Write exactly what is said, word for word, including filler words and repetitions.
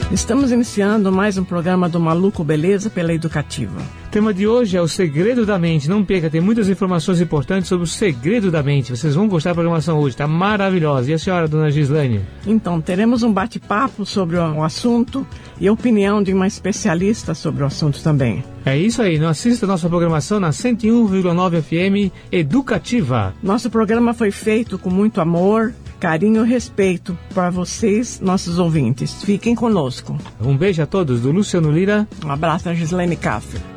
Estamos iniciando mais um programa do Maluco Beleza pela Educativa. O tema de hoje é o segredo da mente. Não perca, tem muitas informações importantes sobre o segredo da mente. Vocês vão gostar da programação hoje, está maravilhosa. E a senhora, dona Gislane? Então, teremos um bate-papo sobre o assunto e a opinião de uma especialista sobre o assunto também. É isso aí, não assista a nossa programação na cento e um vírgula nove F M Educativa. Nosso programa foi feito com muito amor, carinho e respeito para vocês, nossos ouvintes. Fiquem conosco. Um beijo a todos do Luciano Lira. Um abraço da Gislane Caffer.